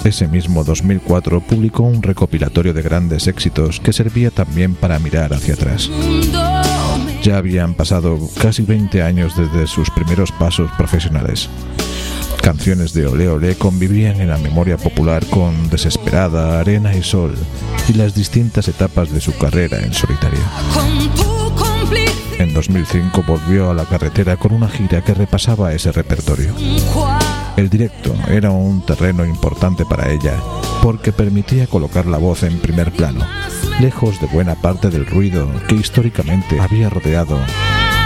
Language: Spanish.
Ese mismo 2004 publicó un recopilatorio de grandes éxitos que servía también para mirar hacia atrás. Ya habían pasado casi 20 años desde sus primeros pasos profesionales. Canciones de Olé Olé convivían en la memoria popular con Desesperada, Arena y Sol y las distintas etapas de su carrera en solitario. En 2005 volvió a la carretera con una gira que repasaba ese repertorio. El directo era un terreno importante para ella porque permitía colocar la voz en primer plano, lejos de buena parte del ruido que históricamente había rodeado